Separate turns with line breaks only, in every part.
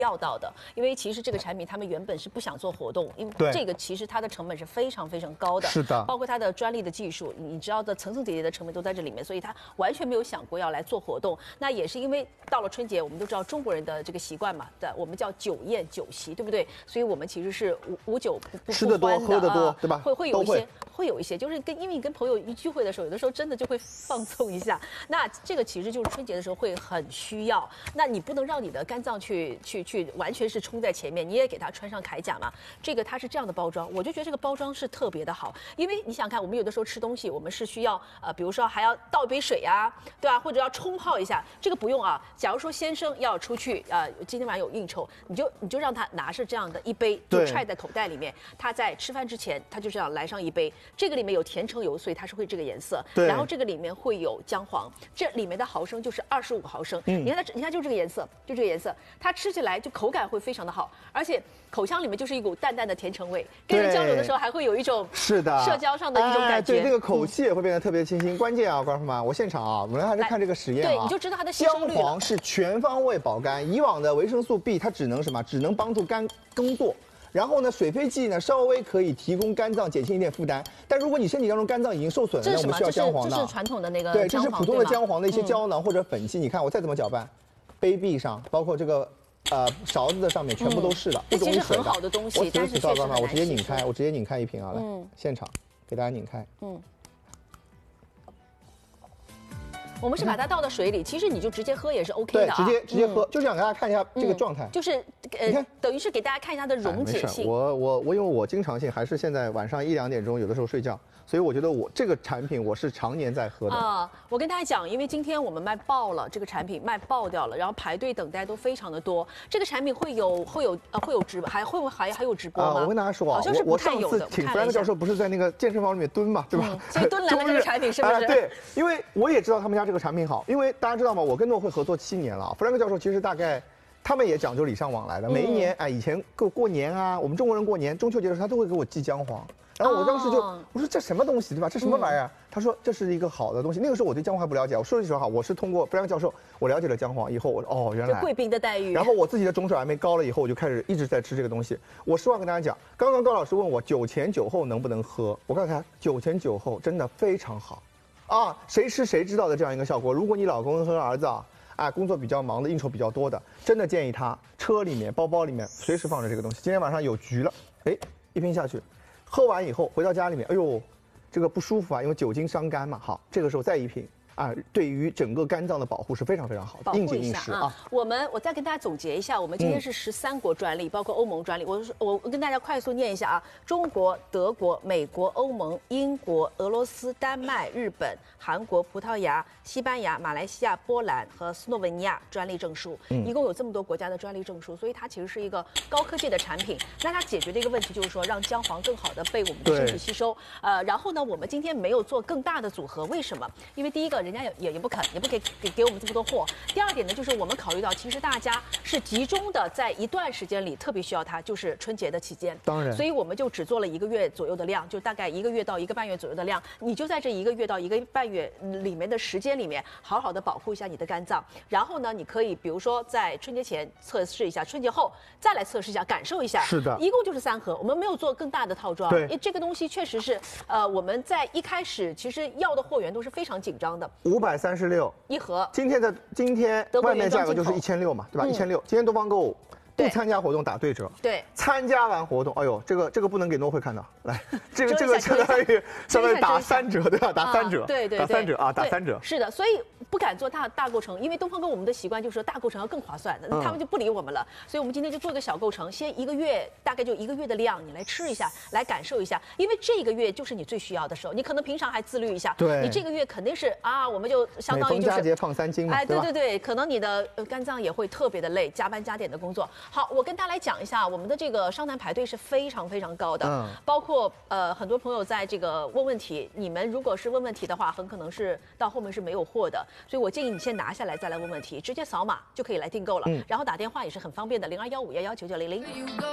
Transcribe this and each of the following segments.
料到的，因为其实这个产品他们原本是不想做活动，因为这个其实它的成本是非常非常高的，
是的，
包括它的专利的技术，你知道的层层叠叠的成本都在这里面，所以他完全没有想过要来做活动。那也是因为到了春节，我们都知道中国人的这个习惯嘛，对，我们叫酒宴酒席，对不对？所以我们其实是无酒不
吃得多喝得多，对吧？
会有一些，就是因为你跟朋友一聚会的时候，有的时候真的就会放纵一下。那这个其实就是春节的时候会很需要，那你不能让你的肝脏去完全是冲在前面，你也给它穿上铠甲嘛。这个它是这样的包装，我就觉得这个包装是特别的好，因为你想看，我们有的时候吃东西，我们是需要比如说还要倒一杯水啊，对吧？或者要冲泡一下，这个不用啊。假如说先生要出去今天晚上有应酬，你就让他拿着这样的一杯，就揣在口袋里面，他在吃饭之前他就这样来上一杯，这个里面有甜橙油，所以它是会这个颜色，然后这个里面会有姜黄，这里面的毫升就是25毫升，你看就这个颜色，就这个颜色，它吃起来就口感会非常的好，而且口腔里面就是一股淡淡的甜橙味，跟人交流的时候还会有一种
是的
社交上的一种感觉，
对，这个口气也会变得特别清新。关键啊，观众朋友们，我现场啊，我们还是看这个实验啊，
对，你就知道它的吸收率了。
姜黄是全方位保肝，以往的维生素 B 它只能什么？只能帮助肝工作。然后呢，水飞剂呢稍微可以提供肝脏减轻一点负担，但如果你身体当中肝脏已经受损了，那我们需要姜黄的。
这是传统的那个
对，这是普通的姜黄的一些胶囊或者粉剂。你看我再怎么搅拌，杯壁上包括这个勺子的上面全部都是的，
这其实很好的东西，但是确实
我直接拧开，我直接拧开一瓶啊，来，现场给大家拧开，
我们是把它倒到水里，其实你就直接喝也是 OK 的啊。
对，直接喝，就是想给大家看一下这个状态。
就是
你看，
等于是给大家看一下它的溶解性。
我因为我经常性还是现在晚上1、2点钟有的时候睡觉，所以我觉得我这个产品我是常年在喝的
啊。我跟大家讲，因为今天我们卖爆了，这个产品卖爆掉了，然后排队等待都非常的多。这个产品会有直播，还有直播吗？
我跟大家说啊，
好像是不太
有的。我上次请弗兰克教授不是在那个健身房里面蹲嘛，对吧？
所以蹲来了这个产品是不是？
对，因为我也知道他们家这个产品好，因为大家知道吗？我跟诺会合作7年了，弗兰克教授其实大概。他们也讲究礼尚往来的，每一年以前过年啊，我们中国人过年中秋节的时候，他都会给我寄姜黄。然后我当时我说这什么东西对吧？这什么玩意儿？他说这是一个好的东西。那个时候我对姜黄还不了解，我说句实话，我是通过弗兰克教授，我了解了姜黄以后，我说原来
贵宾的待遇。
然后我自己的肿水还没高了以后，我就开始一直在吃这个东西。我实话跟大家讲，刚刚高老师问我酒前酒后能不能喝，我告诉他酒前酒后真的非常好，啊，谁吃谁知道的这样一个效果。如果你老公和儿子工作比较忙的，应酬比较多的，真的建议他车里面、包包里面随时放着这个东西。今天晚上有局了，一瓶下去，喝完以后回到家里面，哎呦，这个不舒服啊，因为酒精伤肝嘛。好，这个时候再一瓶。对于整个肝脏的保护是非常非常好的，应景应时啊。
我再跟大家总结一下，我们今天是13国专利，包括欧盟专利。我跟大家快速念一下啊：中国、德国、美国、欧盟、英国、俄罗斯、丹麦、日本、韩国、葡萄牙、西班牙、马来西亚、波兰和斯洛文尼亚专利证书，一共有这么多国家的专利证书，所以它其实是一个高科技的产品。那它解决的一个问题就是说，让姜黄更好的被我们的身体吸收。然后呢，我们今天没有做更大的组合，为什么？因为第一个，人家也不肯，也不给我们这么多货。第二点呢，就是我们考虑到，其实大家是集中的在一段时间里特别需要它，就是春节的期间。
当然，
所以我们就只做了1个月左右的量，就大概1个月到1个半月左右的量。你就在这1个月到1个半月里面的时间里面，好好的保护一下你的肝脏。然后呢，你可以比如说在春节前测试一下，春节后再来测试一下，感受一下。
是的，
一共就是3盒，我们没有做更大的套装。
对，
因为这个东西确实是，我们在一开始其实要的货源都是非常紧张的。
536
一盒，
今天外面价格就是1600嘛，对吧？1600，今天东方购物不参加活动打对折，
对，
参加完活动，哎呦，这个不能给诺会看到，来，这个相当于打3折，对吧？打3折，
对，
打3折啊，打3折。
是的，所以不敢做大购程，因为东方跟我们的习惯就是说大购程要更划算，他们就不理我们了。所以我们今天就做个小购程，先1个月，大概就1个月的量，你来吃一下，来感受一下，因为这个月就是你最需要的时候，你可能平常还自律一下，
对，
你这个月肯定是我们就相当于就是
每逢佳节放3斤嘛，
对，可能你的肝脏也会特别的累，加班加点的工作。好，我跟大家来讲一下，我们的这个商谈排队是非常非常高的，包括很多朋友在这个问问题，你们如果是问问题的话，很可能是到后面是没有货的，所以我建议你先拿下来再来问问题，直接扫码就可以来订购了，然后打电话也是很方便的，0215119900。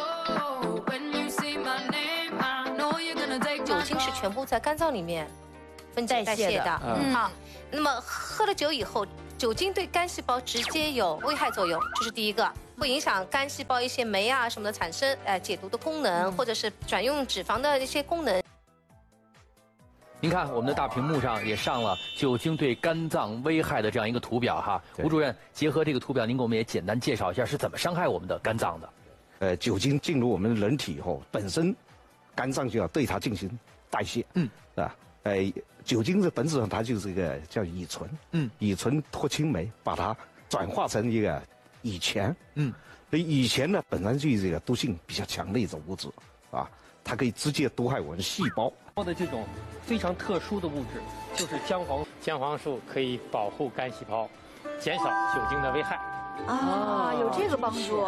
酒精是全部在肝脏里面分解代谢的，好，那么喝了酒以后，酒精对肝细胞直接有危害作用，这是第一个。 会影响肝细胞一些酶啊什么的产生，解毒的功能，或者是转用脂肪的一些功能。
您看，我们的大屏幕上也上了酒精对肝脏危害的这样一个图表哈。吴主任，结合这个图表，您给我们也简单介绍一下是怎么伤害我们的肝脏的。
酒精进入我们人体以后，本身肝脏就要对它进行代谢，啊，酒精的本质上它就是一个叫乙醇，乙醇脱氢酶把它转化成一个乙醛，所以乙醛呢本身就是这个毒性比较强的一种物质，啊，它可以直接毒害我们细胞。
的这种非常特殊的物质就是姜黄，姜黄素可以保护肝细胞，减少酒精的危害。
啊，有这个帮助。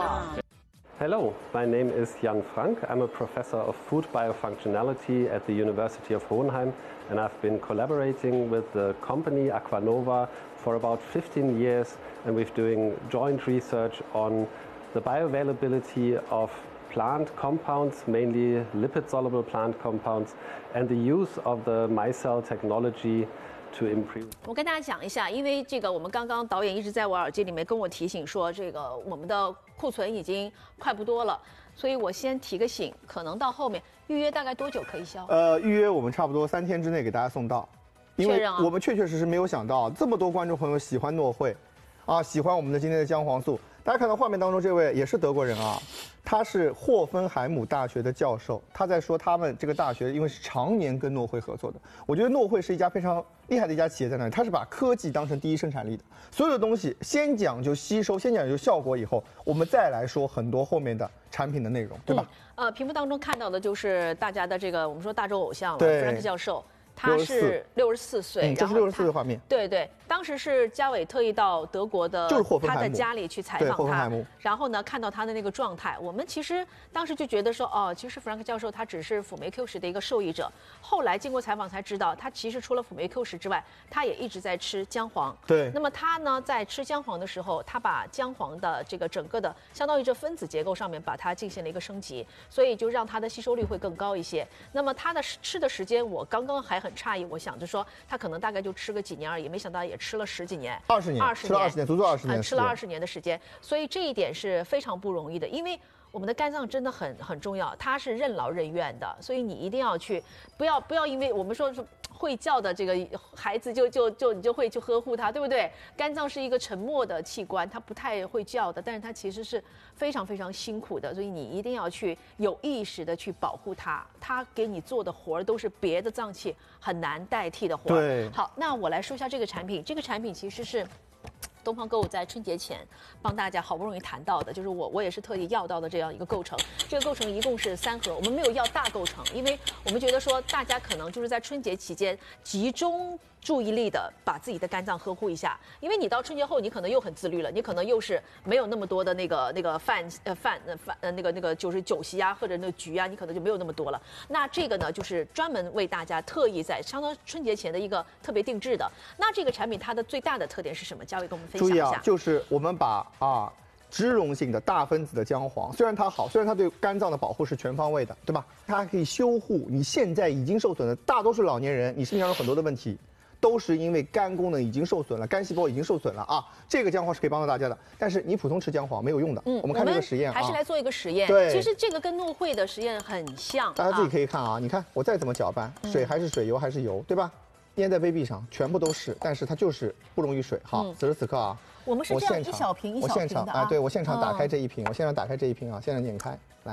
Hello, my name is Jan Frank. I'm a professor of food biofunctionality at the University of Hohenheim, and I've been collaborating with the company Aquanova for about 15 years, and we're doing joint research on the bioavailability of plant compounds, mainly lipid-soluble plant compounds, and the use of the micelle technology to improve.
我跟大家讲一下，因为这个我们刚刚导演一直在我耳机里面跟我提醒说，这个我们的库存已经快不多了，所以我先提个醒，可能到后面预约大概多久可以销？
预约我们差不多3天之内给大家送到，因为我们确实没有想到这么多观众朋友喜欢诺惠，啊，喜欢我们的今天的姜黄素。大家看到画面当中这位也是德国人啊，他是霍芬海姆大学的教授，他在说他们这个大学因为是常年跟诺惠合作的。我觉得诺惠是一家非常厉害的一家企业在那里，他是把科技当成第一生产力的，所有的东西先讲究吸收，先讲究效果，以后我们再来说很多后面的产品的内容，对吧？
屏幕当中看到的就是大家的这个我们说大众偶像了，弗兰克教授。他是64岁，
这是64岁的画面。
对对，当时是嘉伟特意到德国的他的家里去采访他，然后呢看到他的那个状态，我们其实当时就觉得说，哦，其实弗兰克教授他只是辅酶 Q10的一个受益者。后来经过采访才知道，他其实除了辅酶 Q10之外，他也一直在吃姜黄。
对。
那么他呢在吃姜黄的时候，他把姜黄的这个整个的相当于这分子结构上面把它进行了一个升级，所以就让它的吸收率会更高一些。那么他的吃的时间，我刚刚还很诧异，我想着说他可能大概就吃个几年而已，没想到也吃了10几年
，20年，吃了20年，足足20年，
吃了20年的时间，所以这一点是非常不容易的，因为我们的肝脏真的很重要，它是任劳任怨的，所以你一定要去，不要因为我们说是会叫的这个孩子你就会去呵护他，对不对？肝脏是一个沉默的器官，它不太会叫的，但是它其实是非常非常辛苦的，所以你一定要去有意识的去保护它，它给你做的活儿都是别的脏器很难代替的活儿。
对，
好，那我来说一下这个产品，这个产品其实是东方购物在春节前帮大家好不容易谈到的，就是我也是特意要到的这样一个构成。这个构成一共是3盒，我们没有要大构成，因为我们觉得说大家可能就是在春节期间集中注意力的把自己的肝脏呵护一下，因为你到春节后你可能又很自律了，你可能又是没有那么多的那个饭那个就是酒席啊或者那个局啊，你可能就没有那么多了。那这个呢就是专门为大家特意在相当春节前的一个特别定制的。那这个产品它的最大的特点是什么？嘉伟跟我们分享一下。
注意啊，就是我们把脂溶性的大分子的姜黄，虽然它好，虽然它对肝脏的保护是全方位的，对吧？它还可以修护你现在已经受损的大多数老年人，你身上有很多的问题，都是因为肝功能已经受损了，肝细胞已经受损了啊。这个姜黄是可以帮到大家的，但是你普通吃姜黄没有用的。我们看这个实验
还是来做一个实验。
对，
其实这个跟诺惠的实验很像。
大家自己可以看啊，你看我再怎么搅拌，水还是水，油还是油，对吧？粘在杯壁上，全部都是，但是它就是不溶于水。好，此时此刻啊。
我们是这样一小瓶一小瓶的
啊，对，我现场打开这一瓶，我现场打开这一瓶啊，现在拧开来，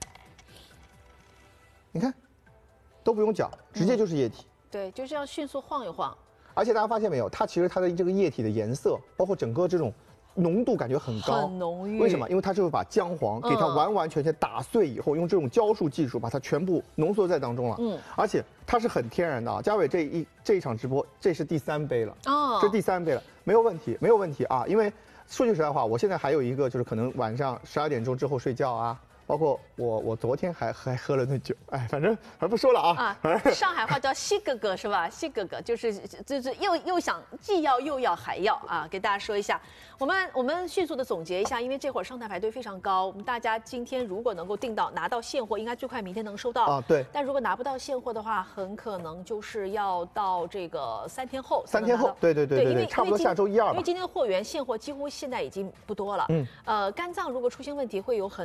你看，都不用搅，直接就是液体。
对，就这样迅速晃一晃。
而且大家发现没有，它其实它的这个液体的颜色，包括整个这种浓度感觉很高，
很浓郁。
为什么？因为它就是把姜黄给它完完全全打碎以后，用这种浇束技术把它全部浓缩在当中了。而且它是很天然的啊。嘉伟这一场直播，这是第3杯了。这第3杯了，没有问题啊。因为说句实在话，我现在还有一个就是可能晚上12点钟之后睡觉啊， 包括我昨天还喝了那酒，哎，反正还不说了啊。
上海话叫西哥哥是吧？西哥哥就是又想既要又要还要啊，给大家说一下。我们迅速的总结一下，因为这会儿上台排队非常高，我们大家今天如果能够拿到现货，应该最快明天能收到
啊。对。
但如果拿不到现货的话，很可能就是要到这个3天后。
3天后，对，差不多下周1、2吧。
因为今天的货源现货几乎现在已经不多了。肝脏如果出现问题，会有很